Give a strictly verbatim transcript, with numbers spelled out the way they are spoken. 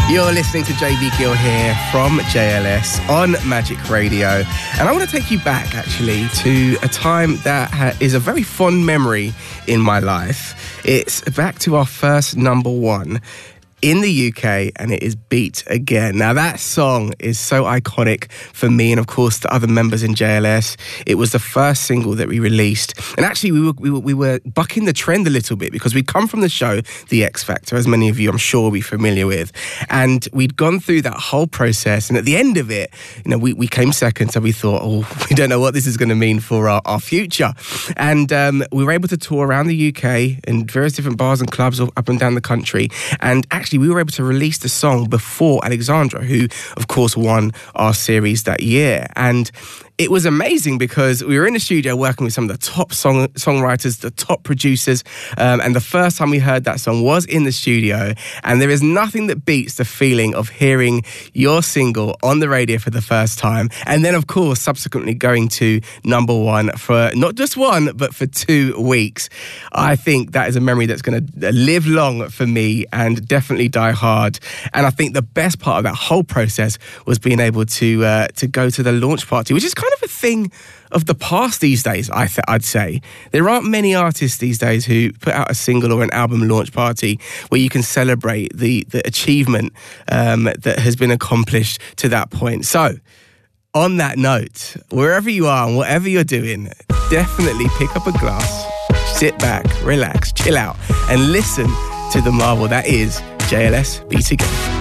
You're listening to J B Gill here from J L S on Magic Radio. And I want to take you back, actually, to a time that ha- is a very fond memory in my life. It's back to our first number one in the U K, and it is Beat Again. Now, that song is so iconic for me and, of course, the other members in J L S. It was the first single that we released. And actually, we were, we were, we were bucking the trend a little bit because we'd come from the show, The X Factor, as many of you, I'm sure, will be familiar with. And we'd gone through that whole process. And at the end of it, you know, we, we came second. So we thought, oh, we don't know what this is going to mean for our, our future. And um, we were able to tour around the U K in various different bars and clubs all up and down the country. And actually, we were able to release the song before Alexandra, who, of course, won our series that year. And it was amazing because we were in the studio working with some of the top song songwriters, the top producers, um, and the first time we heard that song was in the studio. And there is nothing that beats the feeling of hearing your single on the radio for the first time, and then, of course, subsequently going to number one for not just one, but for two weeks. I think that is a memory that's going to live long for me and definitely die hard. And I think the best part of that whole process was being able to uh, to go to the launch party, which is kind of a thing of the past these days, I th- I'd say. There aren't many artists these days who put out a single or an album launch party where you can celebrate the, the achievement um, that has been accomplished to that point. So, on that note, wherever you are and whatever you're doing, definitely pick up a glass, sit back, relax, chill out, and listen to the marvel that is J L S Beat Again.